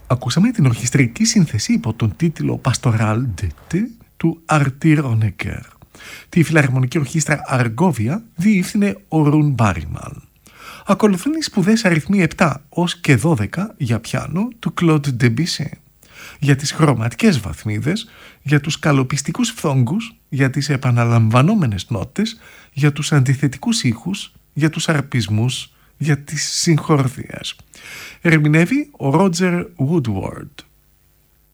Ακούσαμε την ορχιστρική σύνθεση υπό τον τίτλο Pastoral d'été του Arthur Honegger. Τη φιλαρμονική ορχήστρα Αργόβια διεύθυνε ο Ρουν Μπάριμαν. Ακολουθούν οι σπουδές αριθμοί 7 ως και 12 για πιάνο του Claude Debussy, για τις χρωματικές βαθμίδες, για τους καλοπιστικούς φθόγκους, για τις επαναλαμβανόμενες νότες, για τους αντιθετικούς ήχους, για τους αρπισμούς, για τις συγχορδίες. Ερμηνεύει ο Roger Woodward.